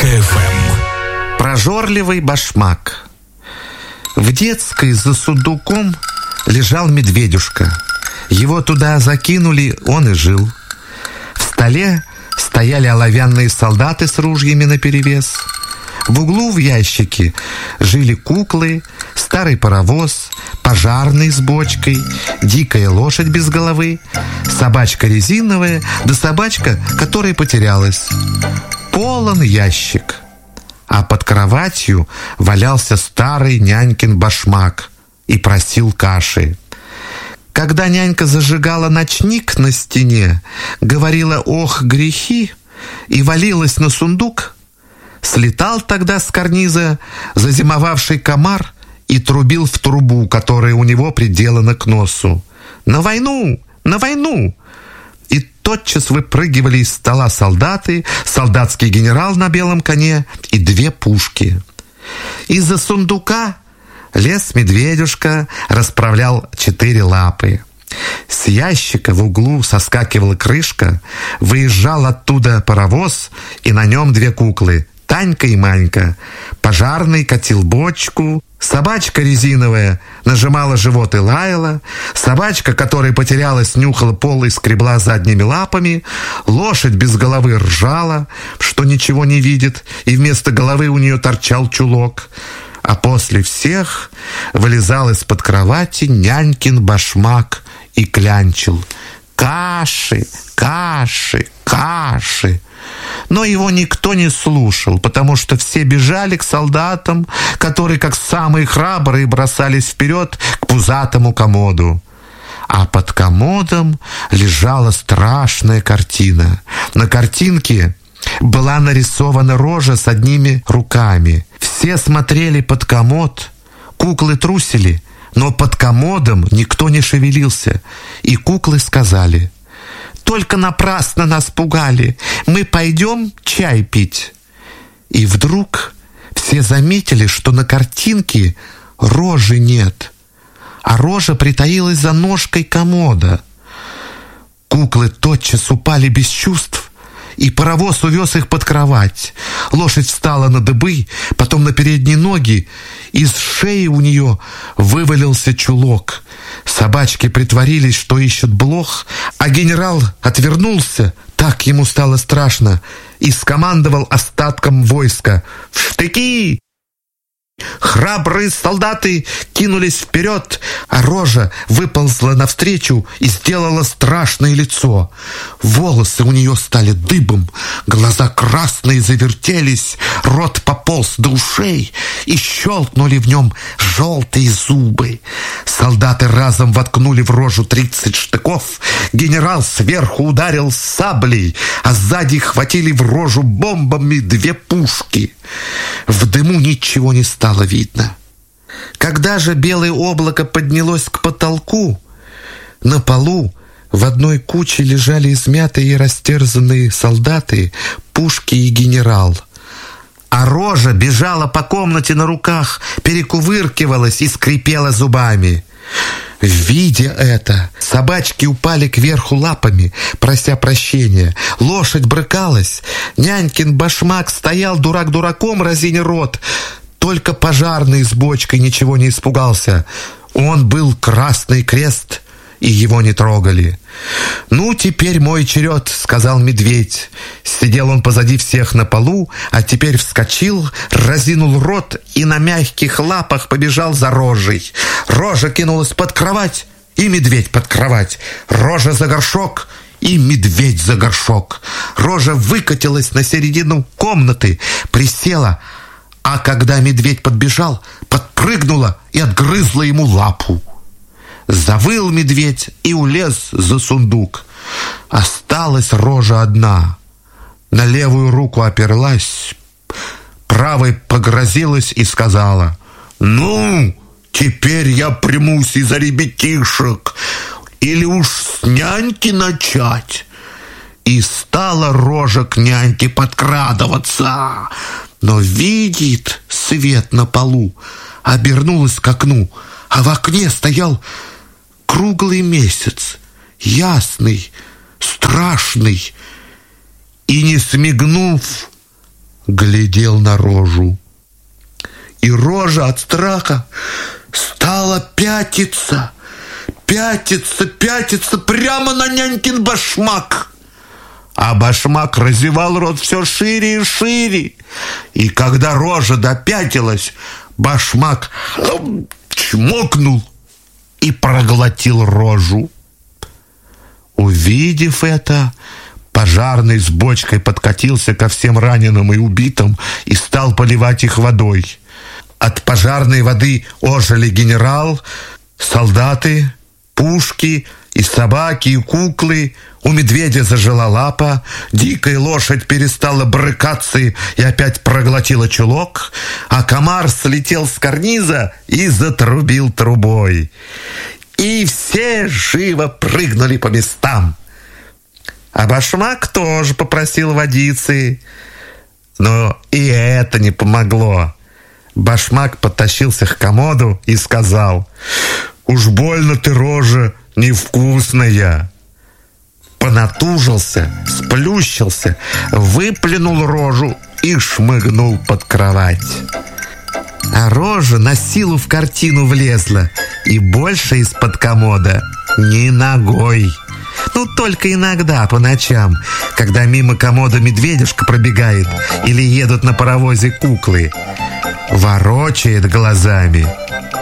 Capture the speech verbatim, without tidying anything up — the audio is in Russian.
эф эм. Прожорливый башмак. В детской за сундуком лежал медведюшка. Его туда закинули, он и жил. В столе стояли оловянные солдаты с ружьями наперевес. В углу в ящике жили куклы, старый паровоз, пожарный с бочкой, дикая лошадь без головы, собачка резиновая, да собачка, которая потерялась. Полон ящик. А под кроватью валялся старый нянькин башмак и просил каши. Когда нянька зажигала ночник на стене, говорила «ох, грехи!» и валилась на сундук, слетал тогда с карниза зазимовавший комар и трубил в трубу, которая у него приделана к носу. «На войну! На войну!» И тотчас выпрыгивали из стола солдаты, солдатский генерал на белом коне и две пушки. Из-за сундука лез медведюшка, расправлял четыре лапы. С ящика в углу соскакивала крышка, выезжал оттуда паровоз, и на нем две куклы — Танька и Манька. Пожарный катил бочку, собачка резиновая нажимала живот и лаяла, собачка, которая потерялась, нюхала пол и скребла задними лапами, лошадь без головы ржала, что ничего не видит, и вместо головы у нее торчал чулок. А после всех вылезал из-под кровати нянькин башмак и клянчил: «Каши, каши, каши!» Но его никто не слушал, потому что все бежали к солдатам, которые, как самые храбрые, бросались вперед к пузатому комоду. А под комодом лежала страшная картина. На картинке была нарисована рожа с одними руками. Все смотрели под комод, куклы трусили, но под комодом никто не шевелился. И куклы сказали: «Только напрасно нас пугали, мы пойдем чай пить». И вдруг все заметили, что на картинке рожи нет, а рожа притаилась за ножкой комода. Куклы тотчас упали без чувств, и паровоз увез их под кровать. Лошадь встала на дыбы, потом на передние ноги. Из шеи у нее вывалился чулок. Собачки притворились, что ищут блох, а генерал отвернулся, так ему стало страшно, и скомандовал остатком войска: «В штыки!» Храбрые солдаты кинулись вперед, а рожа выползла навстречу и сделала страшное лицо. Волосы у нее стали дыбом, глаза красные завертелись, рот пополз до ушей, и щелкнули в нем желтые зубы. Солдаты разом воткнули в рожу тридцать штыков, генерал сверху ударил саблей, а сзади хватили в рожу бомбами две пушки. В дыму ничего не стало видно. Когда же белое облако поднялось к потолку, на полу в одной куче лежали измятые и растерзанные солдаты, пушки и генерал. А рожа бежала по комнате на руках, перекувыркивалась и скрипела зубами. Видя это, собачки упали кверху лапами, прося прощения. Лошадь брыкалась. Нянькин башмак стоял дурак дураком, разиня рот. Только пожарный с бочкой ничего не испугался. Он был Красный Крест, и его не трогали. «Ну, теперь мой черед», — сказал медведь. Сидел он позади всех на полу, а теперь вскочил, разинул рот и на мягких лапах побежал за рожей. Рожа кинулась под кровать, и медведь под кровать. Рожа за горшок, и медведь за горшок. Рожа выкатилась на середину комнаты, присела, а когда медведь подбежал, подпрыгнула и отгрызла ему лапу. Завыл медведь и улез за сундук. Осталась рожа одна. На левую руку оперлась, правой погрозилась и сказала: «Ну, теперь я примусь и за ребятишек, или уж с няньки начать». И стала рожа к няньке подкрадываться, но видит свет на полу, обернулась к окну, а в окне стоял круглый месяц, ясный, страшный, и, не смигнув, глядел на Рожу. И Рожа от страха стала пятиться, пятиться, пятиться прямо на нянькин башмак. А башмак разевал рот все шире и шире. И когда Рожа допятилась, башмак чмокнул и проглотил Рожу. Увидев это, пожарный с бочкой подкатился ко всем раненым и убитым и стал поливать их водой. От пожарной воды ожили генерал, солдаты, пушки и собаки, и куклы. У медведя зажила лапа, дикая лошадь перестала брыкаться и опять проглотила чулок, а комар слетел с карниза и затрубил трубой. И все живо прыгнули по местам. А башмак тоже попросил водицы, но и это не помогло. Башмак подтащился к комоду и сказал: «Уж больно ты, Рожа, невкусная». Понатужился, сплющился, выплюнул Рожу и шмыгнул под кровать. А Рожа на силу в картину влезла и больше из-под комода ни ногой. Ну, только иногда по ночам, когда мимо комода медведюшка пробегает или едут на паровозе куклы. Ворочает глазами